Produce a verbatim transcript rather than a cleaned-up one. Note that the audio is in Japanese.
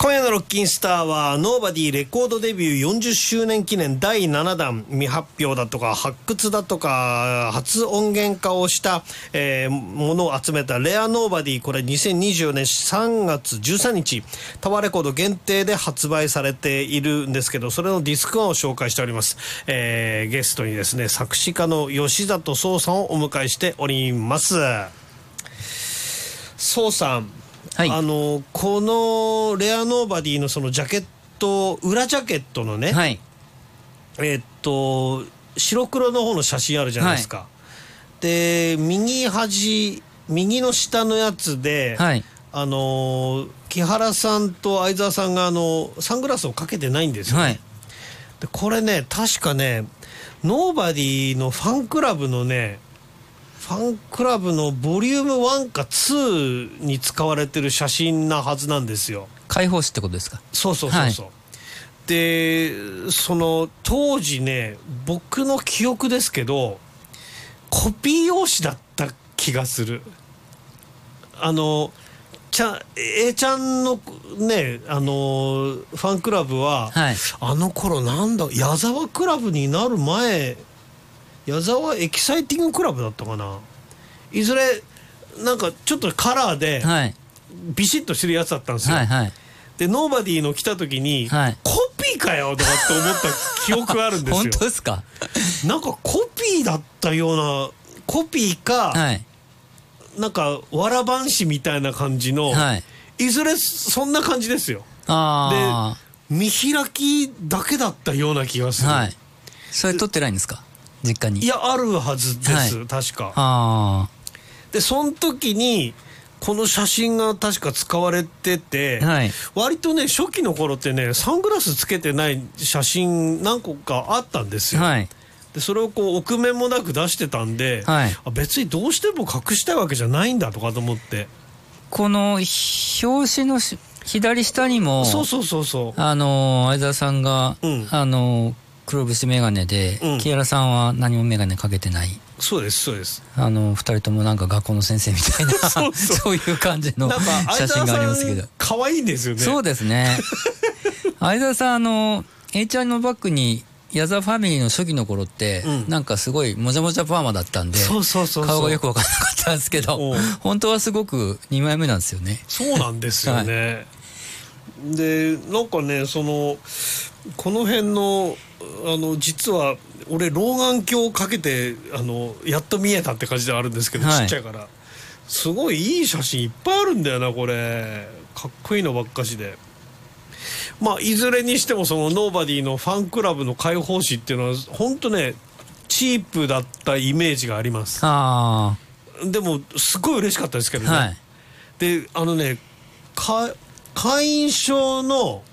今夜のロッキンスターはノーバディレコードデビューよんじゅっしゅうねん記念だいななだん、未発表だとか発掘だとか初音源化をした、えー、ものを集めたレアノーバディ、これにせんにじゅうよねんさんがつじゅうさんにちタワーレコード限定で発売されているんですけど、それのディスクワンを紹介しております。えー、ゲストにですね作詞家の吉里壮さんをお迎えしております。壮さん、はい、あのこのレアノーバディのそのジャケット、裏ジャケットのね、はい、えー、っと白黒の方の写真あるじゃないですか、はい、で右端右の下のやつで、はい、あの木原さんと相沢さんがあのサングラスをかけてないんですよね、はい、でこれね確かねノーバディのファンクラブのねファンクラブのボリュームワンかツーに使われてる写真なはずなんですよ。 開放誌ってことですか。 そうそうそうそう、はい、でその当時ね僕の記憶ですけどコピー用紙だった気がする。あのちゃ A ちゃんのねあのファンクラブは、はい、あの頃なんだ矢沢クラブになる前矢沢エキサイティングクラブだったかな。いずれなんかちょっとカラーでビシッとしてるやつだったんですよ、はいはい、でノーバディの来た時に、はい、コピーかよとかって思った記憶があるんですよ。 本当ですか。 なんかコピーだったような、コピーか、はい、なんかわらばんしみたいな感じの、はい、いずれそんな感じですよ。あで見開きだけだったような気がする、はい、 それ撮ってないんですか実家に。 いやあるはずです、はい、確か。 あでその時にこの写真が確か使われてて、はい、割とね初期の頃ってねサングラスつけてない写真何個かあったんですよ、はい、でそれをこう臆面もなく出してたんで、はい、あ別にどうしても隠したいわけじゃないんだとかと思って、 この表紙の左下にもそうそうそうそう、 あの相沢さんが、うん、あの黒縁眼鏡で、うん、木原さんは何も眼鏡かけてない。 そうですそうです。 あのふたりともなんか学校の先生みたいなそうそうそういう感じの写真がありますけど、 可愛いんですよね。 そうですね相沢さんあの A ちゃんのバッグに矢沢ファミリーの初期の頃って、うん、なんかすごいもじゃもじゃパーマだったんで、そうそうそうそう、顔がよく分からなかったんですけど本当はすごくにまいめなんですよね。 そうなんですよね、はい、でなんかねそのこの辺のあの実は俺老眼鏡をかけてあのやっと見えたって感じではあるんですけど、はい、ちっちゃいからすごいいい写真いっぱいあるんだよな。これかっこいいのばっかしで、まあいずれにしてもそのノーバディのファンクラブの開放誌っていうのは本当ねチープだったイメージがあります。あでもすごい嬉しかったですけどね、はい、であのねか会員証の